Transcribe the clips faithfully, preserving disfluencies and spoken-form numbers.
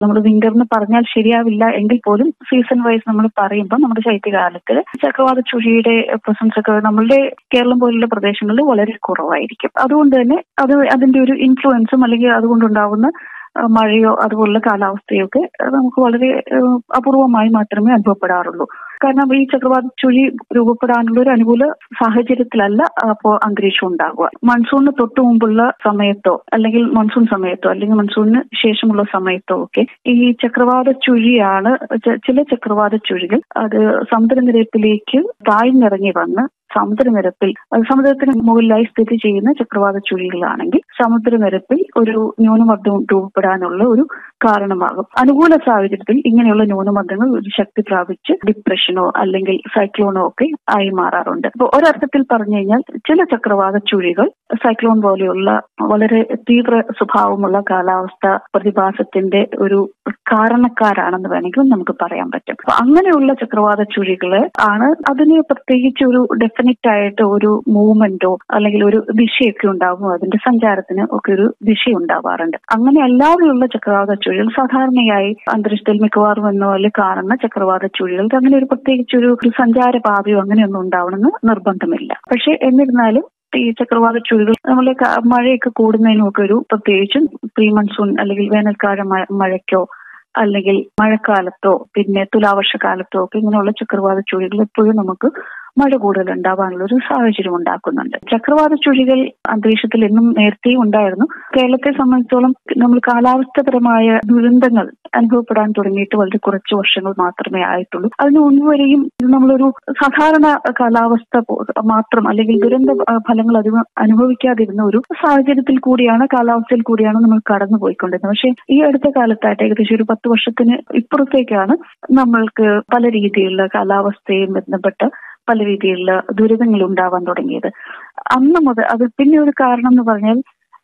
നമ്മൾ വിന്റർ എന്ന് പറഞ്ഞാൽ ശരിയാവില്ല എങ്കിൽ പോലും സീസൺ വൈസ് നമ്മൾ പറയുമ്പോൾ നമ്മുടെ ശൈത്യകാലത്തിൽ ചക്രവാത ചുഴിയുടെ പ്രസൻസ് ഒക്കെ നമ്മളുടെ കേരളം പോലുള്ള പ്രദേശങ്ങളിൽ വളരെ കുറവായിരിക്കും. അതുകൊണ്ട് തന്നെ അത് അതിന്റെ ഒരു ഇൻഫ്ലുവൻസും അല്ലെങ്കിൽ അതുകൊണ്ടുണ്ടാവുന്ന മഴയോ അതുപോലുള്ള കാലാവസ്ഥയോ ഒക്കെ നമുക്ക് വളരെ അപൂർവമായി മാത്രമേ അനുഭവപ്പെടാറുള്ളൂ. കാരണം ഈ ചക്രവാത ചുഴി രൂപപ്പെടാനുള്ള ഒരു അനുകൂല സാഹചര്യത്തിലല്ല അപ്പോൾ അന്തരീക്ഷം ഉണ്ടാകുക. മൺസൂണിന് തൊട്ടു മുമ്പുള്ള സമയത്തോ അല്ലെങ്കിൽ മൺസൂൺ സമയത്തോ അല്ലെങ്കിൽ മൺസൂണിന് ശേഷമുള്ള സമയത്തോ ഒക്കെ ഈ ചക്രവാത ചുഴിയാണ് ചില ചക്രവാത ചുഴികൾ അത് സമുദ്രനിരപ്പിലേക്ക് താഴ്ന്നിറങ്ങി വന്ന് സമുദ്രനിരപ്പിൽ സമുദ്രത്തിന് മുകളിലായി സ്ഥിതി ചെയ്യുന്ന ചക്രവാത ചുഴികളാണെങ്കിൽ സമുദ്രനിരപ്പിൽ ഒരു ന്യൂനമർദ്ദം രൂപപ്പെടാനുള്ള ഒരു കാരണമാകും. അനുകൂല സാഹചര്യത്തിൽ ഇങ്ങനെയുള്ള ന്യൂനമർദ്ദങ്ങൾ ഒരു ശക്തി പ്രാപിച്ച് ഡിപ്രഷനോ അല്ലെങ്കിൽ സൈക്ലോണോ ഒക്കെ ആയി മാറാറുണ്ട്. അപ്പോൾ ഒരർത്ഥത്തിൽ പറഞ്ഞു കഴിഞ്ഞാൽ ചില ചക്രവാത ചുഴികൾ സൈക്ലോൺ പോലെയുള്ള വളരെ തീവ്ര സ്വഭാവമുള്ള കാലാവസ്ഥ പ്രതിഭാസത്തിന്റെ ഒരു കാരണക്കാരാണെന്ന് വേണമെങ്കിൽ നമുക്ക് പറയാൻ പറ്റും. അപ്പൊ അങ്ങനെയുള്ള ചക്രവാത ചുഴികള് ആണ് അതിന് പ്രത്യേകിച്ച് ഒരു ഡെഫിനറ്റ് ആയിട്ട് ഒരു മൂവ്മെന്റോ അല്ലെങ്കിൽ ഒരു ദിശയൊക്കെ ഉണ്ടാകും. അതിന്റെ സഞ്ചാരത്തിന് ഒക്കെ ഒരു ദിശ ഉണ്ടാവാറുണ്ട്. അങ്ങനെ അല്ലാതെയുള്ള ചക്രവാത ചുഴികൾ സാധാരണയായി അന്തരീക്ഷത്തിൽ മിക്കവാറും എന്നപോലെ കാണുന്ന ചക്രവാത ചുഴികൾക്ക് അങ്ങനെ ഒരു പ്രത്യേകിച്ച് ഒരു സഞ്ചാര പാതയോ അങ്ങനെയൊന്നും ഉണ്ടാവണമെന്ന് നിർബന്ധമില്ല. പക്ഷെ എന്നിരുന്നാലും ഈ ചക്രവാത ചുഴികൾ നമ്മളെ മഴയൊക്കെ കൂടുന്നതിനൊക്കെ ഒരു പ്രത്യേകിച്ചും പ്രീ മൺസൂൺ അല്ലെങ്കിൽ വേനൽക്കാല മഴയ്ക്കോ അല്ലെങ്കിൽ മഴക്കാലത്തോ പിന്നെ തുലാവർഷക്കാലത്തോ ഒക്കെ ഇങ്ങനെയുള്ള ചക്രവാത ചുഴികൾ എപ്പോഴും നമുക്ക് മഴ കൂടുതൽ ഉണ്ടാവാനുള്ള ഒരു സാഹചര്യം ഉണ്ടാക്കുന്നുണ്ട്. ചക്രവാത ചുഴികൾ അന്തരീക്ഷത്തിൽ എന്നും നേരത്തെയും ഉണ്ടായിരുന്നു. കേരളത്തെ സംബന്ധിച്ചോളം നമ്മൾ കാലാവസ്ഥപരമായ ദുരന്തങ്ങൾ അനുഭവപ്പെടാൻ തുടങ്ങിയിട്ട് വളരെ കുറച്ച് വർഷങ്ങൾ മാത്രമേ ആയിട്ടുള്ളൂ. അതിന് മുൻവരെയും നമ്മളൊരു സാധാരണ കാലാവസ്ഥ മാത്രം അല്ലെങ്കിൽ ദുരന്ത ഫലങ്ങൾ അത് അനുഭവിക്കാതിരുന്ന ഒരു സാഹചര്യത്തിൽ കൂടിയാണ് കാലാവസ്ഥയിൽ കൂടിയാണ് നമ്മൾ കടന്നുപോയിക്കൊണ്ടിരുന്നത്. പക്ഷെ ഈ അടുത്ത കാലത്തായിട്ട് ഏകദേശം ഒരു പത്ത് വർഷത്തിന് ഇപ്പുറത്തേക്കാണ് നമ്മൾക്ക് പല രീതിയിലുള്ള കാലാവസ്ഥയും ബന്ധപ്പെട്ട പല രീതിയിലുള്ള ദുരിതങ്ങൾ ഉണ്ടാവാൻ തുടങ്ങിയത്. അന്ന് മുതൽ അത് പിന്നെ ഒരു കാരണം എന്ന് പറഞ്ഞാൽ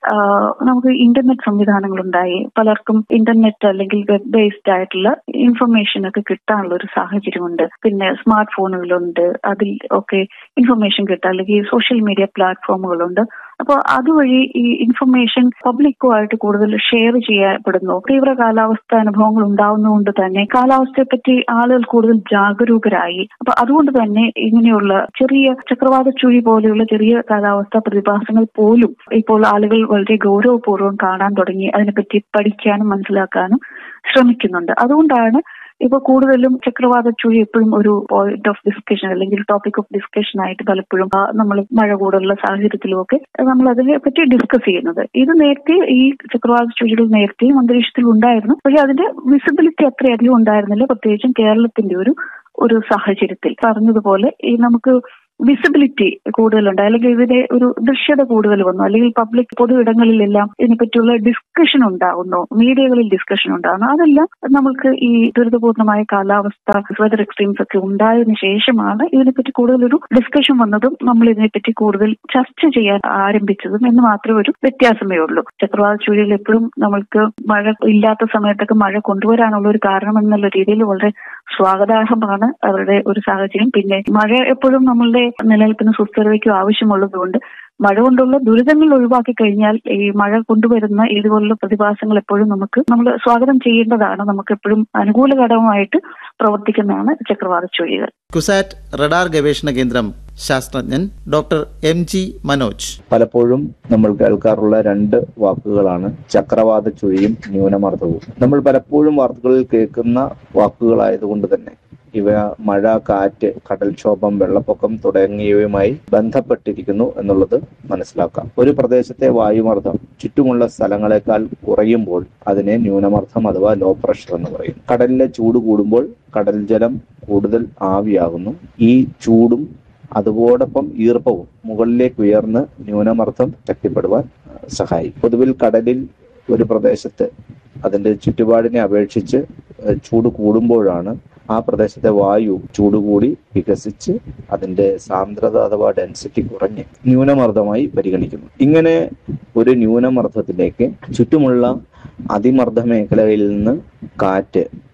നമുക്ക് ഇന്റർനെറ്റ് സംവിധാനങ്ങൾ ഉണ്ടായി. പലർക്കും ഇന്റർനെറ്റ് അല്ലെങ്കിൽ വെബ് ബേസ്ഡ് ആയിട്ടുള്ള ഇൻഫർമേഷൻ ഒക്കെ കിട്ടാനുള്ള ഒരു സാഹചര്യമുണ്ട്. പിന്നെ സ്മാർട്ട് ഫോണുകളുണ്ട്, അതിൽ ഒക്കെ ഇൻഫർമേഷൻ കിട്ടാൻ അല്ലെങ്കിൽ സോഷ്യൽ മീഡിയ പ്ലാറ്റ്ഫോമുകളുണ്ട്. അപ്പോൾ അതുവഴി ഈ ഇൻഫർമേഷൻ പബ്ലിക്കുമായിട്ട് കൂടുതൽ ഷെയർ ചെയ്യപ്പെടുന്നു. തീവ്ര കാലാവസ്ഥ അനുഭവങ്ങൾ ഉണ്ടാവുന്നതുകൊണ്ട് തന്നെ കാലാവസ്ഥയെ പറ്റി ആളുകൾ കൂടുതൽ ജാഗരൂകരായി. അപ്പൊ അതുകൊണ്ട് തന്നെ ഇങ്ങനെയുള്ള ചെറിയ ചക്രവാത ചുഴി പോലെയുള്ള ചെറിയ കാലാവസ്ഥ പ്രതിഭാസങ്ങൾ പോലും ഇപ്പോൾ ആളുകൾ വളരെ ഗൗരവപൂർവ്വം കാണാൻ തുടങ്ങി, അതിനെപ്പറ്റി പഠിക്കാനും മനസ്സിലാക്കാനും ശ്രമിക്കുന്നുണ്ട്. അതുകൊണ്ടാണ് ഇപ്പൊ കൂടുതലും ചക്രവാത ചുഴി എപ്പോഴും ഒരു പോയിന്റ് ഓഫ് ഡിസ്കഷൻ അല്ലെങ്കിൽ ടോപ്പിക് ഓഫ് ഡിസ്കഷൻ ആയിട്ട് പലപ്പോഴും നമ്മൾ മഴ കൂടുതലുള്ള സാഹചര്യത്തിലും ഒക്കെ നമ്മൾ അതിനെ പറ്റി ഡിസ്കസ് ചെയ്യുന്നത്. ഇത് നേരത്തെ ഈ ചക്രവാത ചുഴികൾ നേരത്തെയും അന്തരീക്ഷത്തിൽ ഉണ്ടായിരുന്നു. പക്ഷെ അതിന്റെ വിസിബിലിറ്റി അത്രയധികം ഉണ്ടായിരുന്നില്ല, പ്രത്യേകിച്ചും കേരളത്തിന്റെ ഒരു ഒരു സാഹചര്യത്തിൽ. പറഞ്ഞതുപോലെ ഈ നമുക്ക് വിസിബിലിറ്റി കൂടുതലുണ്ട് അല്ലെങ്കിൽ ഇതിന്റെ ഒരു ദൃശ്യത കൂടുതൽ വന്നു, അല്ലെങ്കിൽ പബ്ലിക് പൊതു ഇടങ്ങളിലെല്ലാം ഇതിനെപ്പറ്റിയുള്ള ഡിസ്കഷൻ ഉണ്ടാകുന്നു, മീഡിയകളിൽ ഡിസ്കഷൻ ഉണ്ടാകുന്നു. അതെല്ലാം നമുക്ക് ഈ ദുരിതപൂർണമായ കാലാവസ്ഥ വെതർ എക്സ്ട്രീംസ് ഒക്കെ ഉണ്ടായതിനു ശേഷമാണ് ഇതിനെപ്പറ്റി കൂടുതലൊരു ഡിസ്കഷൻ വന്നതും നമ്മൾ ഇതിനെപ്പറ്റി കൂടുതൽ ചർച്ച ചെയ്യാൻ ആരംഭിച്ചതും എന്ന് മാത്രമേ ഒരു വ്യത്യാസമേ ഉള്ളൂ. ചക്രവാത ചുഴികൾ എപ്പോഴും നമ്മൾക്ക് മഴ ഇല്ലാത്ത സമയത്തൊക്കെ മഴ കൊണ്ടുവരാനുള്ള ഒരു കാരണം എന്നുള്ള രീതിയിൽ വളരെ സ്വാഗതാർഹമാണ് അവരുടെ ഒരു സാഹചര്യം. പിന്നെ മഴ എപ്പോഴും നമ്മളുടെ നിലനിൽപ്പിന് സുസ്ഥിരതയ്ക്കും ആവശ്യമുള്ളതുകൊണ്ട് മഴ കൊണ്ടുള്ള ദുരിതങ്ങൾ ഒഴിവാക്കി കഴിഞ്ഞാൽ ഈ മഴ കൊണ്ടുവരുന്ന ഇതുപോലുള്ള പ്രതിഭാസങ്ങൾ എപ്പോഴും നമുക്ക് നമ്മൾ സ്വാഗതം ചെയ്യേണ്ടതാണ്. നമുക്ക് എപ്പോഴും അനുകൂല ഘടകമായിട്ട് പ്രവർത്തിക്കുന്നതാണ് ചക്രവാത ചുഴികൾ. കുസാറ്റ് റഡാർ ഗവേഷണ കേന്ദ്രം ശാസ്ത്രജ്ഞൻ ഡോക്ടർ എം ജി മനോജ്. പലപ്പോഴും നമ്മൾ കേൾക്കാറുള്ള രണ്ട് വാക്കുകളാണ് ചക്രവാത ചുഴിയും ന്യൂനമർദ്ദവും. നമ്മൾ പലപ്പോഴും വാർത്തകളിൽ കേൾക്കുന്ന വാക്കുകളായതുകൊണ്ട് തന്നെ ഇവ മഴ, കാറ്റ്, കടൽക്ഷോഭം, വെള്ളപ്പൊക്കം തുടങ്ങിയവയുമായി ബന്ധപ്പെട്ടിരിക്കുന്നു എന്നുള്ളത് മനസ്സിലാക്കാം. ഒരു പ്രദേശത്തെ വായുമർദ്ദം ചുറ്റുമുള്ള സ്ഥലങ്ങളെക്കാൾ കുറയുമ്പോൾ അതിനെ ന്യൂനമർദ്ദം അഥവാ ലോ പ്രഷർ എന്ന് പറയും. കടലിലെ ചൂട് കൂടുമ്പോൾ കടൽ ജലം കൂടുതൽ ആവിയാകുന്നു. ഈ ചൂടും അതോടൊപ്പം ഈർപ്പവും മുകളിലേക്ക് ഉയർന്ന് ന്യൂനമർദ്ദം ശക്തിപ്പെടുവാൻ സഹായിക്കും. പൊതുവിൽ കടലിൽ ഒരു പ്രദേശത്ത് അതിന്റെ ചുറ്റുപാടിനെ അപേക്ഷിച്ച് ചൂട് കൂടുമ്പോഴാണ് ആ പ്രദേശത്തെ വായു ചൂടുകൂടി വികസിച്ച് അതിന്റെ സാന്ദ്രത അഥവാ ഡെൻസിറ്റി കുറഞ്ഞ് ന്യൂനമർദ്ദമായി പരിഗണിക്കുന്നു. ഇങ്ങനെ ഒരു ന്യൂനമർദ്ദത്തിലേക്ക് ചുറ്റുമുള്ള അതിമർദ്ദ മേഖലയിൽ നിന്ന് കാറ്റ്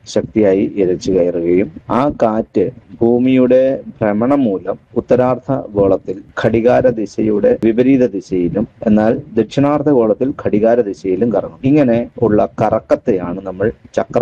ശക്തിയായി ഇരച്ചു കയറുകയും ആ കാറ്റ് ഭൂമിയുടെ ഭ്രമണം മൂലം ഉത്തരാർദ്ധ ഗോളത്തിൽ ഘടികാര ദിശയുടെ വിപരീത ദിശയിലും എന്നാൽ ദക്ഷിണാർദ്ധ ഗോളത്തിൽ ഘടികാര ദിശയിലും കറങ്ങും. ഇങ്ങനെ ഉള്ള കറക്കത്തെയാണ് നമ്മൾ ചക്ര